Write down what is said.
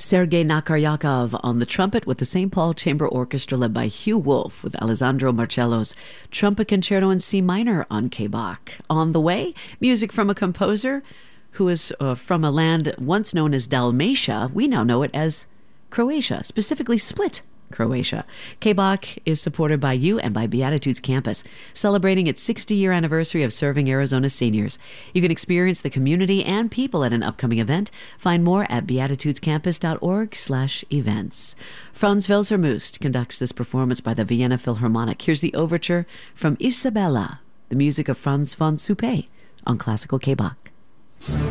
Sergei Nakaryakov on the trumpet with the St. Paul Chamber Orchestra led by Hugh Wolf with Alessandro Marcello's Trumpet Concerto in C minor on K-Bach. On the way, music from a composer who is from a land once known as Dalmatia. We now know it as Croatia, specifically Split, Croatia. K-Bach is supported by you and by Beatitudes Campus, celebrating its 60-year anniversary of serving Arizona seniors. You can experience the community and people at an upcoming event. Find more at beatitudescampus.org/events. Franz Welser-Möst conducts this performance by the Vienna Philharmonic. Here's the overture from Isabella, the music of Franz von Suppé on Classical K-Bach.